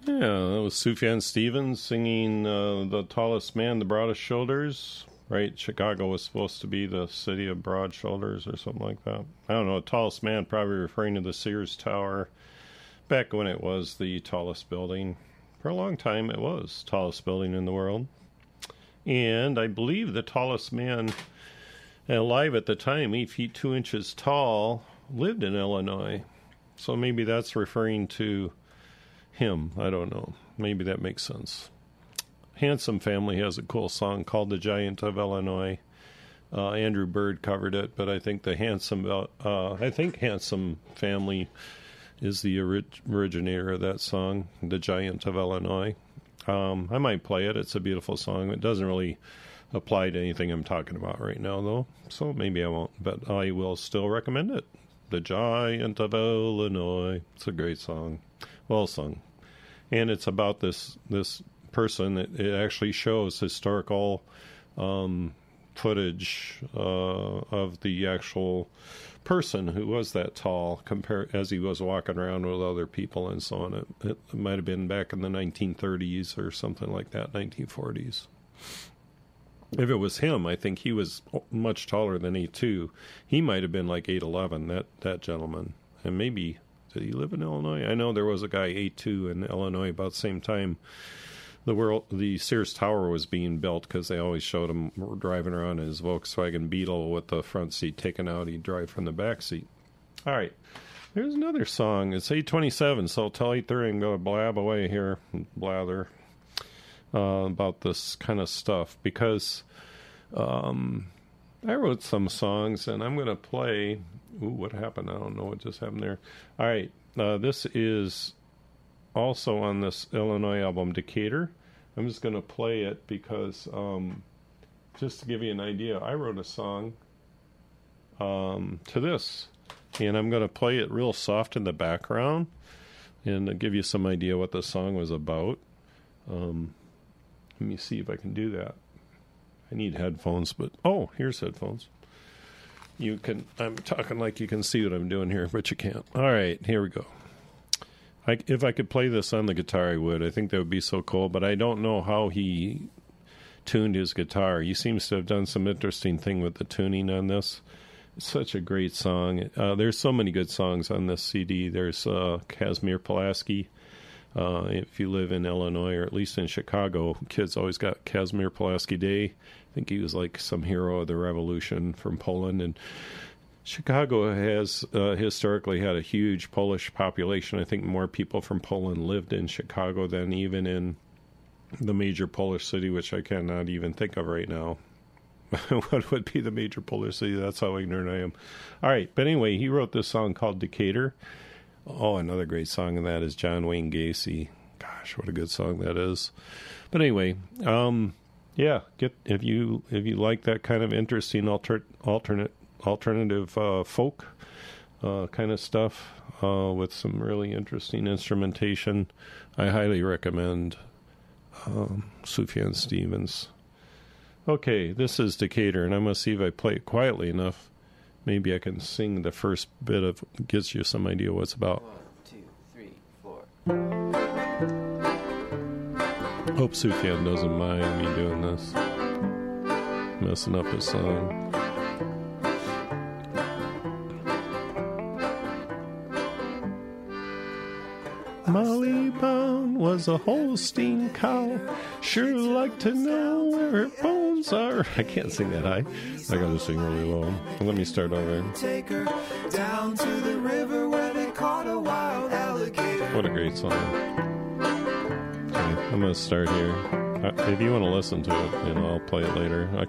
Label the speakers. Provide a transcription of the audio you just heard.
Speaker 1: Yeah, that was Sufjan Stevens singing The Tallest Man, the Broadest Shoulders. Right, Chicago was supposed to be the city of broad shoulders or something like that. I don't know, tallest man, probably referring to the Sears Tower. Back when it was the tallest building. For a long time, it was the tallest building in the world. And I believe the tallest man alive at the time, 8 feet 2 inches tall, lived in Illinois. So maybe that's referring to him. I don't know. Maybe that makes sense. Handsome Family has a cool song called The Giant of Illinois. Andrew Bird covered it, but I think Handsome Family is the originator of that song, The Giant of Illinois. I might play it. It's a beautiful song. It doesn't really apply to anything I'm talking about right now, though, so maybe I won't, but I will still recommend it. The Giant of Illinois. It's a great song. Well sung. And it's about this person. It actually shows historical footage of the actual person who was that tall as he was walking around with other people and so on. It might have been back in the 1930s or something like that, 1940s. If it was him, I think he was much taller than 8'2". He might have been like 8'11", that gentleman. And maybe, did he live in Illinois? I know there was a guy 8'2" in Illinois about the same time the Sears Tower was being built, because they always showed him driving around in his Volkswagen Beetle with the front seat taken out. He'd drive from the back seat. All right. There's another song. It's 8:27, so till 8:30 and go blab away here, blather about this kind of stuff, because I wrote some songs, and I'm going to play... Ooh, what happened? I don't know what just happened there. All right. This is also on this Illinois album, Decatur. I'm just going to play it because, just to give you an idea, I wrote a song to this, and I'm going to play it real soft in the background and give you some idea what the song was about. Let me see if I can do that. I need headphones, but here's headphones. I'm talking like you can see what I'm doing here, but you can't. All right, here we go. If I could play this on the guitar, I would. I think that would be so cool, but I don't know how he tuned his guitar. He seems to have done some interesting thing with the tuning on this. It's such a great song. There's so many good songs on this CD. There's Casimir Pulaski. If you live in Illinois, or at least in Chicago, kids always got Casimir Pulaski Day. I think he was like some hero of the revolution from Poland. And Chicago has historically had a huge Polish population. I think more people from Poland lived in Chicago than even in the major Polish city, which I cannot even think of right now. What would be the major Polish city? That's how ignorant I am. All right, but anyway, he wrote this song called Decatur. Oh, another great song of that is John Wayne Gacy. Gosh, what a good song that is. But anyway, yeah, if you like that kind of interesting alternative folk kind of stuff with some really interesting instrumentation, I highly recommend Sufjan Stevens. Okay, this is Decatur, and I'm going to see if I play it quietly enough. Maybe I can sing the first bit of, gives you some idea what it's about.
Speaker 2: 1, 2, 3, 4.
Speaker 1: Hope Sufjan doesn't mind me doing this, messing up his song. Molly Bond was a Holstein cow. Sure like to know where her bones are. I can't sing that high. I gotta sing really low. Let me start over.
Speaker 3: Take her down to the river where they caught a wild alligator.
Speaker 1: What a great song. Okay, I'm gonna start here. If you want to listen to it, I'll play it later.